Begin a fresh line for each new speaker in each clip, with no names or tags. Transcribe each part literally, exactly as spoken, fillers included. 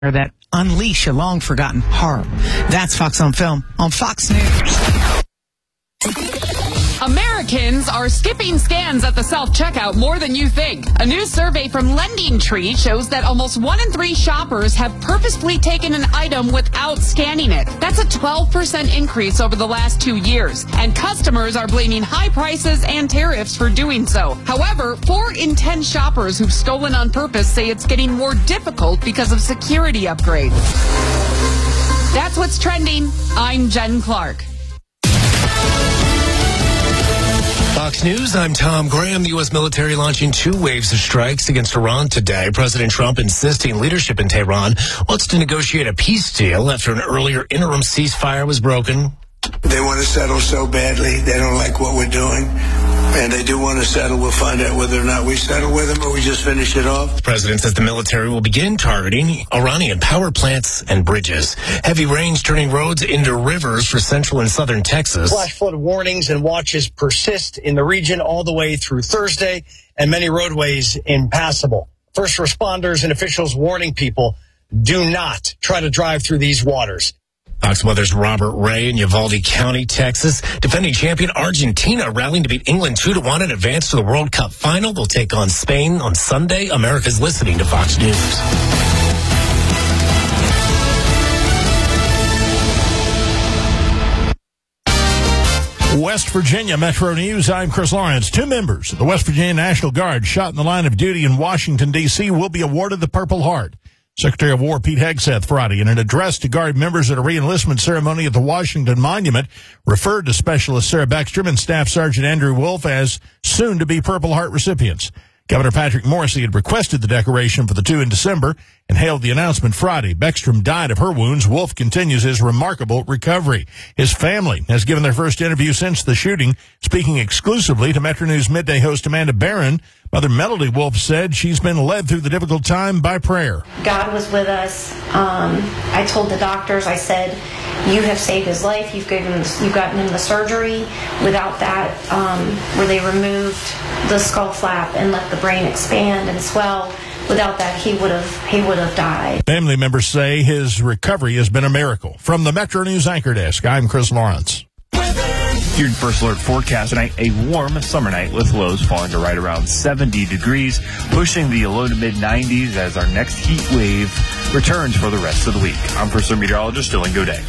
that unleash a long-forgotten horror. That's Fox on Film on Fox News.
Americans are skipping scans at the self-checkout more than you think. A new survey from LendingTree shows that almost one in three shoppers have purposefully taken an item without scanning it. That's a twelve percent increase over the last two years. And customers are blaming high prices and tariffs for doing so. However, four in ten shoppers who've stolen on purpose say it's getting more difficult because of security upgrades. That's what's trending. I'm Jen Clark.
Fox News, I'm Tom Graham. The U S military launching two waves of strikes against Iran today. President Trump insisting leadership in Tehran wants to negotiate a peace deal after an earlier interim ceasefire was broken.
They want to settle so badly. They don't like what we're doing. And they do want to settle. We'll find out whether or not we settle with them or we just finish it off.
The president says the military will begin targeting Iranian power plants and bridges. Heavy rains turning roads into rivers for central and southern Texas.
Flash flood warnings and watches persist in the region all the way through Thursday, and many roadways impassable. First responders and officials warning people, do not try to drive through these waters.
Fox Weather's Robert Ray in Uvalde County, Texas. Defending champion Argentina rallying to beat England two to one and advance to the World Cup final. They'll take on Spain on Sunday. America's listening to Fox News.
West Virginia Metro News, I'm Chris Lawrence. Two members of the West Virginia National Guard shot in the line of duty in Washington, D C will be awarded the Purple Heart. Secretary of War Pete Hegseth Friday, in an address to Guard members at a reenlistment ceremony at the Washington Monument, referred to Specialist Sarah Beckstrom and Staff Sergeant Andrew Wolf as soon-to-be Purple Heart recipients. Governor Patrick Morrisey had requested the decoration for the two in December and hailed the announcement Friday. Beckstrom died of her wounds. Wolf continues his remarkable recovery. His family has given their first interview since the shooting. Speaking exclusively to Metro News Midday host Amanda Barron, Mother Melody Wolf said she's been led through the difficult time by prayer.
God was with us. Um, I told the doctors, I said, you have saved his life. You've given, you've gotten him the surgery. Without that, um, where they removed the skull flap and let the brain expand and swell, without that, he would have he would have died.
Family members say his recovery has been a miracle. From the Metro News Anchor Desk, I'm Chris Lawrence.
Your First Alert forecast tonight, a warm summer night with lows falling to right around seventy degrees, pushing the low to mid nineties as our next heat wave returns for the rest of the week. I'm First Alert meteorologist Dylan Goday.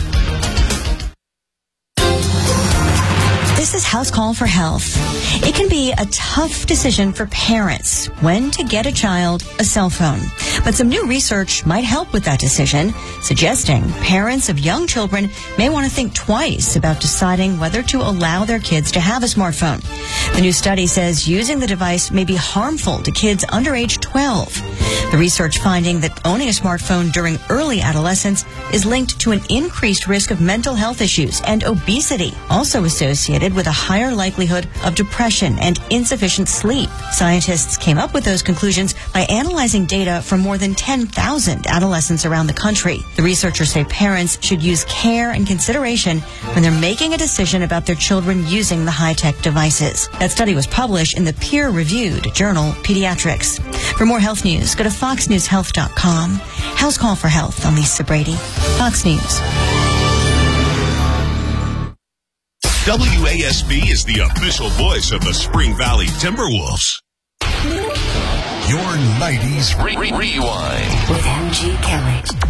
This is House Call for Health. It can be a tough decision for parents when to get a child a cell phone. But some new research might help with that decision, suggesting parents of young children may want to think twice about deciding whether to allow their kids to have a smartphone. The new study says using the device may be harmful to kids under age twelve. The research finding that owning a smartphone during early adolescence is linked to an increased risk of mental health issues and obesity, also associated with a higher likelihood of depression and insufficient sleep. Scientists came up with those conclusions by analyzing data from more than ten thousand adolescents around the country. The researchers say parents should use care and consideration when they're making a decision about their children using the high-tech devices. That study was published in the peer-reviewed journal Pediatrics. For more health news, go to fox news health dot com. House Call for Health. I'm Lisa Brady. Fox News.
W A S B is the official voice of the Spring Valley Timberwolves. Your nineties Re- Re- Rewind
with M G Kelly.